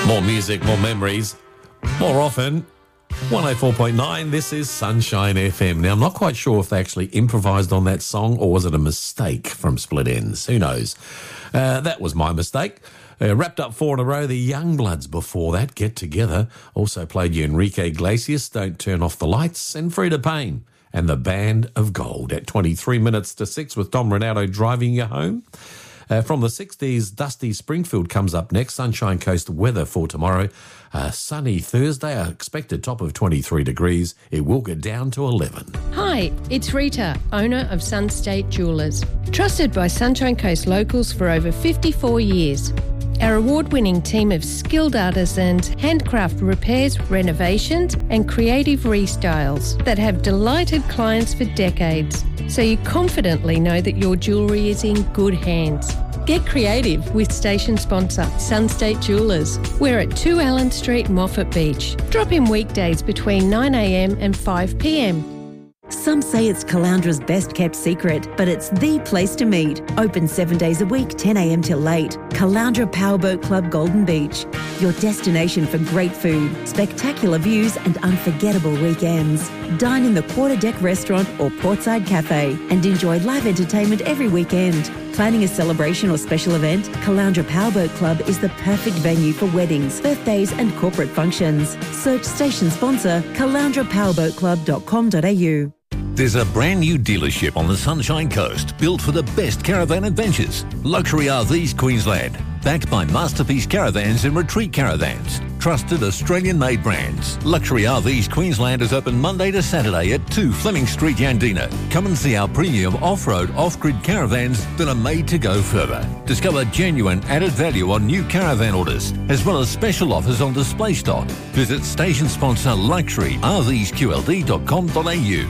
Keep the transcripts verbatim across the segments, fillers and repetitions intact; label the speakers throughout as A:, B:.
A: More music, more memories, more often. one oh four point nine, this is Sunshine F M. Now, I'm not quite sure if they actually improvised on that song or was it a mistake from Split Enz. Who knows? Uh, that was my mistake. Uh, wrapped up four in a row. The Youngbloods before that, Get Together. Also played you Enrique Iglesias, Don't Turn Off the Lights, and Frida Payne. And the Band of Gold at twenty-three minutes to six with Dom Ronaldo driving you home. Uh, from the sixties, Dusty Springfield comes up next. Sunshine Coast weather for tomorrow. Uh, sunny Thursday, a expected top of twenty-three degrees. It will get down to eleven.
B: Hi, it's Rita, owner of Sunstate Jewellers. Trusted by Sunshine Coast locals for over fifty-four years. Our award-winning team of skilled artisans handcraft repairs, renovations and creative restyles that have delighted clients for decades. So you confidently know that your jewellery is in good hands. Get creative with station sponsor Sunstate Jewellers. We're at two Allen Street, Moffat Beach. Drop in weekdays between nine a m and five p m.
C: Some say it's Calandra's best kept secret, but it's the place to meet. Open seven days a week, ten a m till late. Calandra Powerboat Club Golden Beach. Your destination for great food, spectacular views and unforgettable weekends. Dine in the Quarter Deck Restaurant or Portside Cafe and enjoy live entertainment every weekend. Planning a celebration or special event? Calandra Powerboat Club is the perfect venue for weddings, birthdays and corporate functions. Search station sponsor calandra powerboat club dot com dot a u.
D: There's a brand new dealership on the Sunshine Coast built for the best caravan adventures. Luxury R Vs Queensland, backed by Masterpiece Caravans and Retreat Caravans. Trusted Australian-made brands. Luxury R Vs Queensland is open Monday to Saturday at two Fleming Street, Yandina. Come and see our premium off-road, off-grid caravans that are made to go further. Discover genuine added value on new caravan orders, as well as special offers on display stock. Visit station sponsor luxury r vs q l d dot com dot a u.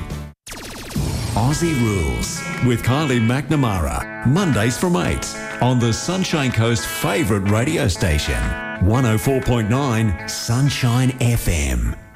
E: Aussie Rules with Kylie McNamara. Mondays from eight on the Sunshine Coast favourite radio station. one oh four point nine Sunshine F M.